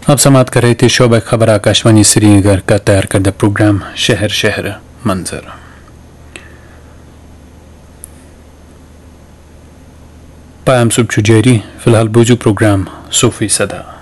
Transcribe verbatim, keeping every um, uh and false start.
अब समाप्त कर रहे थे शोबा खबर आकाशवाणी श्रीनगर का तैयार करदा प्रोग्राम शहर शहर मंजर। पायम सुबह जारी फिलहाल बूझू प्रोग्राम सूफी सदा।